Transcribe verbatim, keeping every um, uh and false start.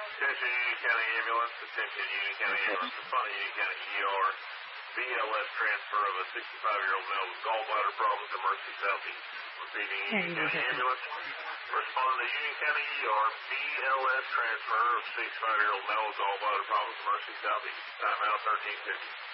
Attention Union County Ambulance. Attention Union County Ambulance. Respond to Union County E R. B L S transfer of a sixty-five-year-old male with gallbladder problems to Mercy Southeast. Receiving Union County Ambulance. Respond to Union County E R. B L S transfer of sixty-five-year-old male with gallbladder problems to Mercy Southeast. Timeout thirteen fifty.